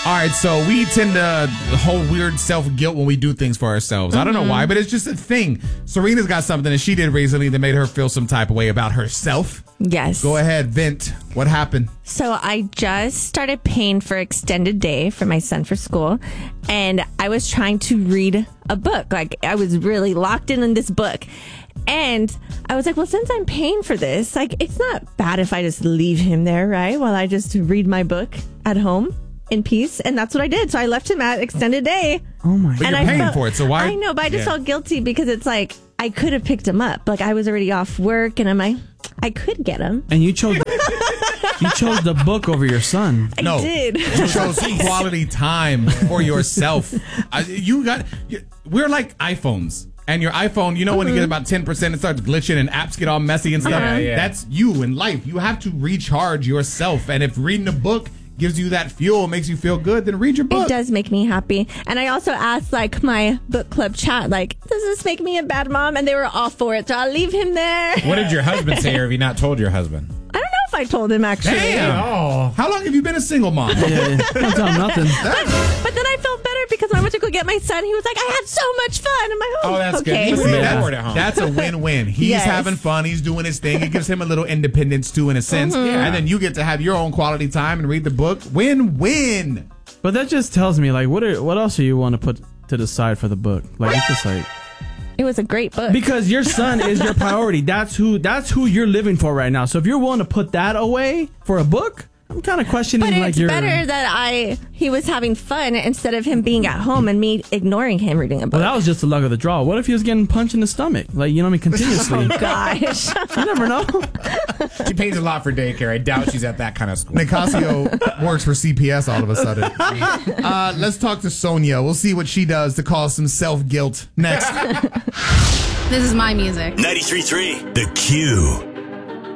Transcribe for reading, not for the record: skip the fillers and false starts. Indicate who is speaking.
Speaker 1: All right, so we tend to hold weird self-guilt when we do things for ourselves. I don't know why, but it's just a thing. Serena's got something that she did recently that made her feel some type of way about herself.
Speaker 2: Yes.
Speaker 1: Go ahead, vent. What happened?
Speaker 2: So I just started paying for extended day for my son for school, and I was trying to read a book. Like, I was really locked in this book. And I was like, well, since I'm paying for this, like, it's not bad if I just leave him there, right? While I just read my book at home in peace. And that's what I did. So I left him at extended day.
Speaker 3: Oh my!
Speaker 1: But you're paying for it, so why?
Speaker 2: I know, but I just felt guilty because it's like I could have picked him up. Like, I was already off work, and I'm like, I could get him.
Speaker 3: And you chose the book over your son.
Speaker 2: I did.
Speaker 1: You chose quality time for yourself. We're like iPhones. And your iPhone, you know, when you get about 10%, it starts glitching and apps get all messy and stuff.
Speaker 4: Yeah.
Speaker 1: That's you in life. You have to recharge yourself. And if reading a book gives you that fuel, makes you feel good, then read your book.
Speaker 2: It does make me happy. And I also asked, like, my book club chat, like, does this make me a bad mom? And they were all for it. So I'll leave him there.
Speaker 4: What did your husband say, or have you not told your husband?
Speaker 2: I don't know if I told him, actually.
Speaker 1: Damn.
Speaker 4: Oh.
Speaker 1: How long have you been a single mom?
Speaker 3: Yeah, don't tell him nothing.
Speaker 2: But then I felt better because when I went to go get my son, he was like, I had so much fun. I'm like,
Speaker 4: Oh, that's good.
Speaker 2: okay.
Speaker 4: He's
Speaker 1: That's,
Speaker 4: bored at home.
Speaker 1: that's a win-win. He's
Speaker 2: Yes.
Speaker 1: having fun. He's doing his thing. It gives him a little independence, too, in a sense. And then you get to have your own quality time and read the book. Win-win.
Speaker 3: But that just tells me, like, what else do you want to put to the side for the book? Like, it's just like,
Speaker 2: It was a great book.
Speaker 3: because your son is your priority. That's who you're living for right now. So if you're willing to put that away for a book, I'm kind of questioning,
Speaker 2: But
Speaker 3: like,
Speaker 2: it's
Speaker 3: your...
Speaker 2: better that he was having fun instead of him being at home and me ignoring him reading a book.
Speaker 3: Well, that was just the luck of the draw. What if he was getting punched in the stomach? Like, you know what I mean? Continuously.
Speaker 2: Oh, gosh.
Speaker 3: You never know.
Speaker 4: She pays a lot for daycare. I doubt she's at that kind of school.
Speaker 1: Nicasio works for CPS all of a sudden. Let's talk to Sonia. We'll see what she does to cause some self-guilt next.
Speaker 5: This is my music.
Speaker 6: 93.3 The Q.